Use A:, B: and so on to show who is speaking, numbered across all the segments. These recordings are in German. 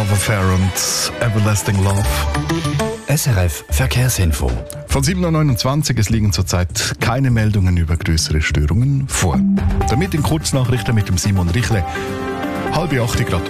A: Love Affair und Everlasting Love.
B: SRF Verkehrsinfo.
A: Von 7.29 Uhr, es liegen zurzeit keine Meldungen über größere Störungen vor. Damit in Kurznachrichten mit dem Simon Richle. 7:30 Grad.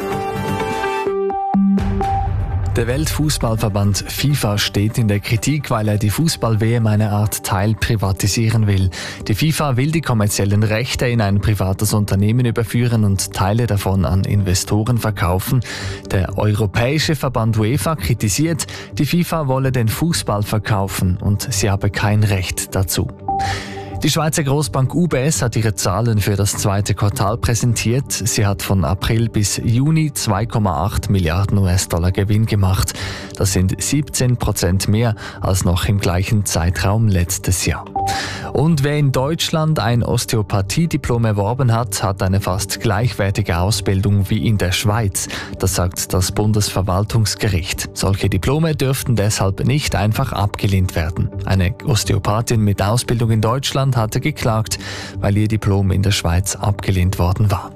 B: Der Weltfußballverband FIFA steht in der Kritik, weil er die Fußball-WM eine Art teilprivatisieren will. Die FIFA will die kommerziellen Rechte in ein privates Unternehmen überführen und Teile davon an Investoren verkaufen. Der Europäische Verband UEFA kritisiert, die FIFA wolle den Fußball verkaufen und sie habe kein Recht dazu. Die Schweizer Grossbank UBS hat ihre Zahlen für das zweite Quartal präsentiert. Sie hat von April bis Juni 2,8 Milliarden US-Dollar Gewinn gemacht. Das sind 17% mehr als noch im gleichen Zeitraum letztes Jahr. Und wer in Deutschland ein Osteopathie-Diplom erworben hat, hat eine fast gleichwertige Ausbildung wie in der Schweiz. Das sagt das Bundesverwaltungsgericht. Solche Diplome dürften deshalb nicht einfach abgelehnt werden. Eine Osteopathin mit Ausbildung in Deutschland hatte geklagt, weil ihr Diplom in der Schweiz abgelehnt worden war.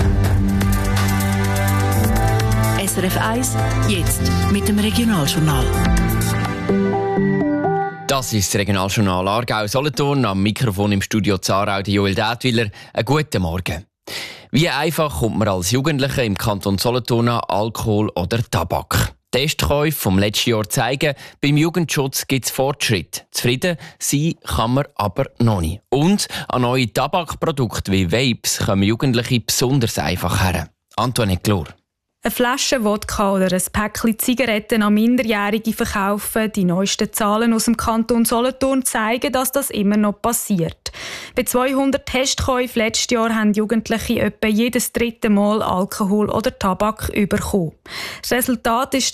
C: SRF 1, jetzt mit dem Regionaljournal.
D: Das ist das Regionaljournal Aargau-Solothurn. Am Mikrofon im Studio Zarau Joel Dätwiler. Einen guten Morgen. Wie einfach kommt man als Jugendlicher im Kanton Solothurn an Alkohol oder Tabak? Testkäufe vom letzten Jahr zeigen, beim Jugendschutz gibt es Fortschritt. Zufrieden sein kann man aber noch nicht. Und an neue Tabakprodukte wie Vapes kommen Jugendliche besonders einfach her. Antoinette Glor.
E: Eine Flasche Wodka oder ein Päckchen Zigaretten an Minderjährige verkaufen. Die neuesten Zahlen aus dem Kanton Solothurn zeigen, dass das immer noch passiert. Bei 200 Testkäufen letztes Jahr haben Jugendliche etwa jedes dritte Mal Alkohol oder Tabak bekommen. Das Resultat ist